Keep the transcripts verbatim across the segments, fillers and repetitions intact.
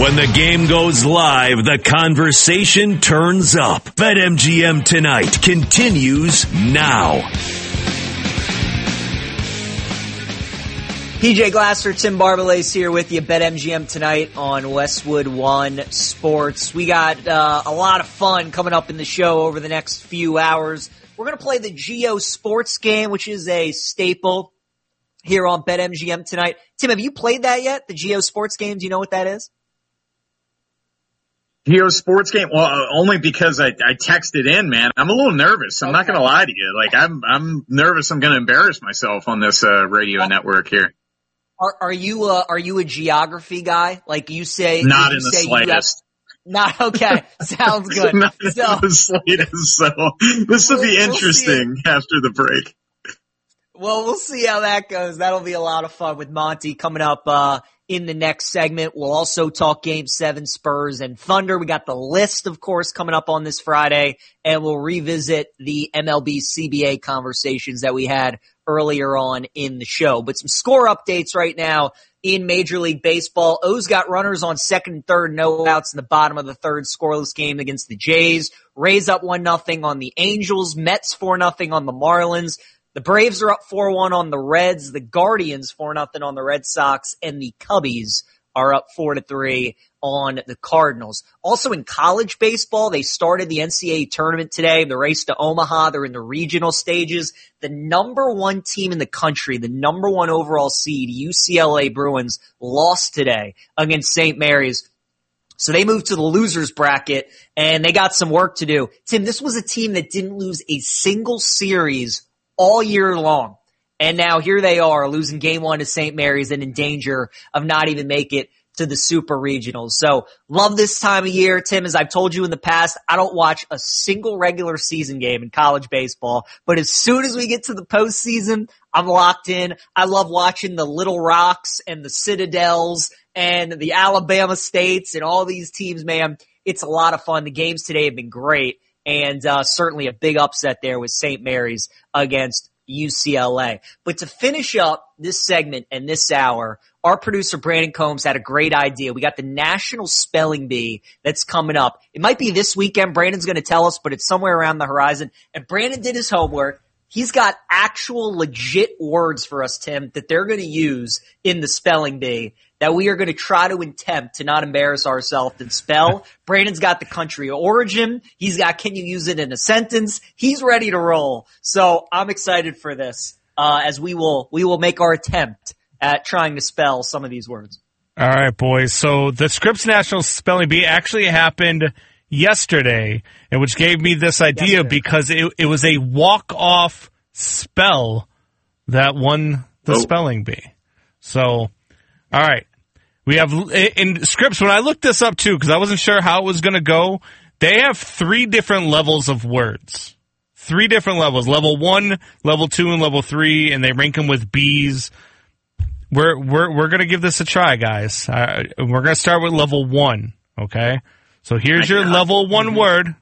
When the game goes live, the conversation turns up. BetMGM Tonight continues now. P J Glasser, Tim Barbalace here with you. BetMGM Tonight on Westwood One Sports. We got uh, a lot of fun coming up in the show over the next few hours. We're going to play the Geo Sports game, which is a staple here on BetMGM Tonight. Tim, have you played that yet? The Geo Sports game? Do you know what that is? Geo Sports game? Well, uh, only because I, I texted in, man. I'm a little nervous. I'm okay. not going to lie to you. Like, I'm I'm nervous I'm going to embarrass myself on this uh, radio network here. Are, are you a, are you a geography guy? Like you say, not you in the say slightest. Not okay. Sounds good. Not so, in the slightest. So this will we'll, be interesting we'll after the break. Well, we'll see how that goes. That'll be a lot of fun with Monty coming up uh in the next segment. We'll also talk Game seven, Spurs and Thunder. We got the list, of course, coming up on this Friday, and we'll revisit the M L B C B A conversations that we had earlier on in the show. But some score updates right now in Major League Baseball. O's got runners on second and third, no outs in the bottom of the third, scoreless game against the Jays. Rays up one nothing on the Angels. Mets four nothing on the Marlins. The Braves are up four one on the Reds. The Guardians four nothing on the Red Sox. And the Cubbies are up four to three on the Cardinals. Also in college baseball, they started the N C double A tournament today. The race to Omaha, they're in the regional stages. The number one team in the country, the number one overall seed, U C L A Bruins, lost today against Saint Mary's. So they moved to the losers bracket, and they got some work to do. Tim, this was a team that didn't lose a single series all year long. And now here they are losing game one to Saint Mary's and in danger of not even make it to the Super Regionals. So love this time of year, Tim. As I've told you in the past, I don't watch a single regular season game in college baseball. But as soon as we get to the postseason, I'm locked in. I love watching the Little Rocks and the Citadels and the Alabama States and all these teams, man. It's a lot of fun. The games today have been great. And uh, certainly a big upset there with Saint Mary's against U C L A. But to finish up this segment and this hour, our producer Brandon Combs had a great idea. We got the National Spelling Bee that's coming up. It might be this weekend. Brandon's going to tell us, but it's somewhere around the horizon. And Brandon did his homework. He's got actual legit words for us, Tim, that they're going to use in the spelling bee that we are going to try to attempt to not embarrass ourselves and spell. Brandon's got the country of origin. He's got, can you use it in a sentence? He's ready to roll. So I'm excited for this, uh, as we will, we will make our attempt at trying to spell some of these words. All right, boys. So the Scripps National Spelling Bee actually happened yesterday, and which gave me this idea yesterday. because it, it was a walk-off spell that won the oh. spelling bee. So, all right. We have, in Scripps, when I looked this up too, because I wasn't sure how it was going to go, they have three different levels of words. Three different levels. Level one, level two, and level three, and they rank them with B's. We're, we're, we're going to give this a try, guys. Uh, we're going to start with level one, okay? So here's your level one mm-hmm. word.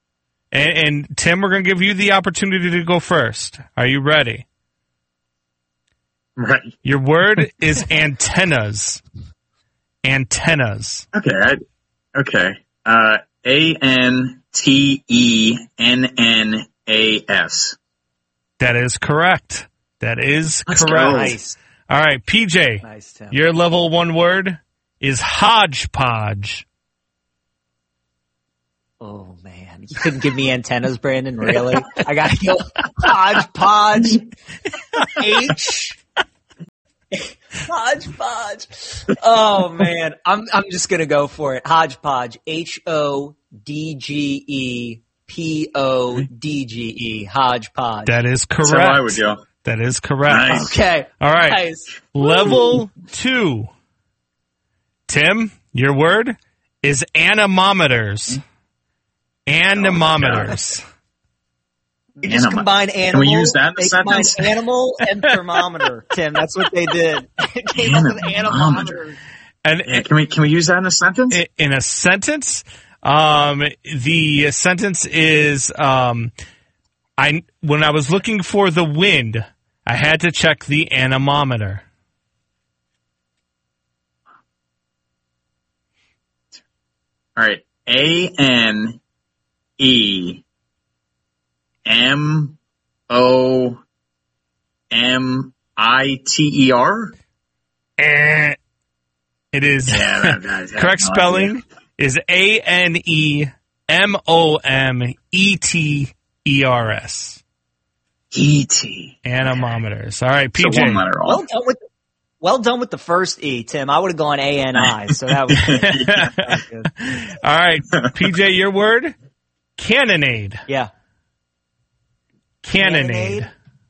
And, and Tim, we're going to give you the opportunity to go first. Are you ready? Right. Your word is antennas. Antennas. Okay. I, okay. Uh, A N T E N N A S. That is correct. That is Let's correct. Go. Nice. All right, P J. Nice, Tim. Your level one word is hodgepodge. Oh, man. You couldn't give me antennas, Brandon? Really? I got to go hodgepodge. H. Hodgepodge. Oh, man. I'm I'm just going to go for it. Hodgepodge. H O D G E P O D G E. Hodgepodge. That is correct. So I would go. That is correct. Nice. Okay. All right. Nice. Level two. Tim, your word is anemometers. Anemometers. Oh, they just Anima. combine animal. Can we use that in a they sentence? combined animal and thermometer, Tim. That's what they did. They came up with anemometers. And yeah, can we can we use that in a sentence? In a sentence, um, the sentence is um, I when I was looking for the wind, I had to check the anemometer. All right. A N E M O M I T E R? Eh. It is. Yeah, that, that, that, correct no spelling idea. is A N E M O M E T E R S. E T. Anemometers. All right, P J. So one letter off. Well done with well done with the first E, Tim. I would have gone A N I, so that was, that was good. All right, P J, your word? Cannonade. Yeah. Cannonade.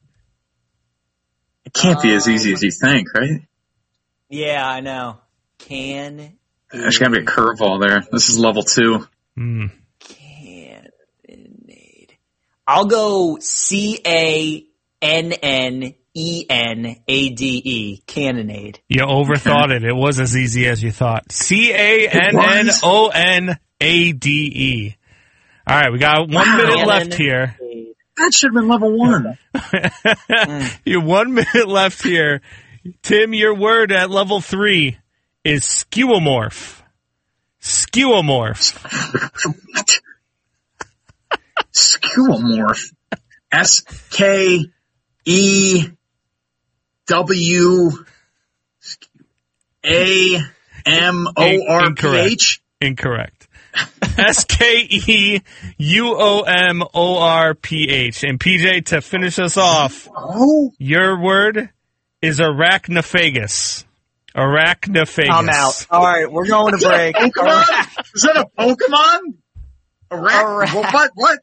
It can't be as easy as you think, right? Yeah, I know. Can. There's got to be a curveball there. This is level two. Mm. Cannonade. I'll go C A N N E N A D E. Cannonade. You overthought it. It was as easy as you thought. C A N N O N A D E. All right, we got one Wow. minute left here. That should have been level one. You have one minute left here. Tim, your word at level three is skeuomorph. Skeuomorph. What? Skeuomorph. S K E W A M O R P H? Incorrect. S K E U O M O R P H. And P J, to finish us off, Oh, your word is arachnophagus. Arachnophagus. I'm out. All right, we're going to break. Pokemon? Is that a Pokemon? A rat? Arac- What? What?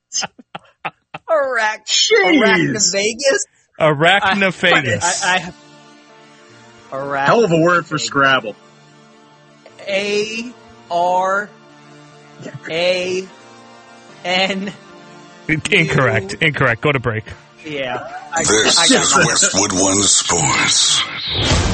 Arac- Jeez. Vegas. Arachnophagus. I, I, I, Arac- Hell of a word for Scrabble. A R A N. Incorrect. Incorrect. Go to break. Yeah. I, This I got is Westwood One Sports.